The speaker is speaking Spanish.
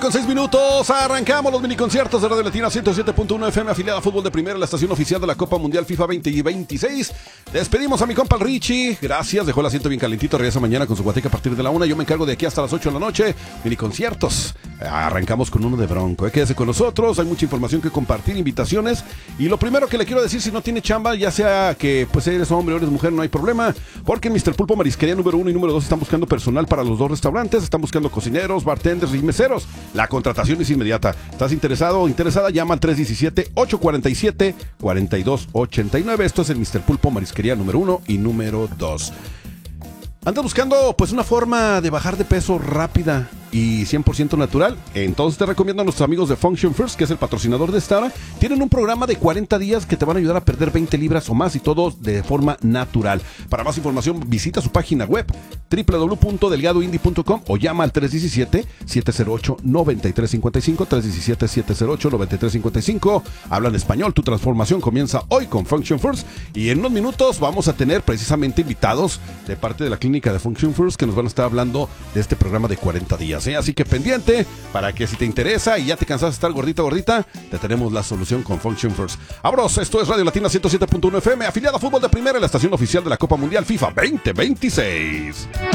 Con 6 minutos arrancamos los miniconciertos de Radio Latina 107.1 FM, afiliada a Fútbol de Primera, la estación oficial de la Copa Mundial FIFA 2026. Despedimos a mi compa el Richie, gracias, dejó el asiento bien calentito, regresa mañana con su guateca a partir de la 1. Yo me encargo de aquí hasta las 8 de la noche, miniconciertos. Arrancamos con uno de Bronco, quédese con nosotros, hay mucha información que compartir, invitaciones. Y lo primero que le quiero decir, si no tiene chamba, ya sea que pues eres hombre o eres mujer, no hay problema, porque en Mr. Pulpo Marisquería número 1 y número 2 están buscando personal para los dos restaurantes, están buscando cocineros, bartenders y meseros. La contratación es inmediata. ¿Estás interesado o interesada? Llama al 317-847-4289. Esto es el Mr. Pulpo Marisquería número 1 y número 2. ¿Andas buscando pues una forma de bajar de peso rápida y 100% natural? Entonces te recomiendo a nuestros amigos de Function First, que es el patrocinador de esta hora. Tienen un programa de 40 días que te van a ayudar a perder 20 libras o más, y todo de forma natural. Para más información visita su página web www.delgadoindie.com o llama al 317-708-9355, 317-708-9355. Hablan español, tu transformación comienza hoy con Function First. Y en unos minutos vamos a tener precisamente invitados de parte de la clínica de Function First que nos van a estar hablando de este programa de 40 días. Así que pendiente para que si te interesa y ya te cansas de estar gordita, te tenemos la solución con Function First. Abros, esto es Radio Latina 107.1 FM, afiliada a Fútbol de Primera, la estación oficial de la Copa Mundial FIFA 2026.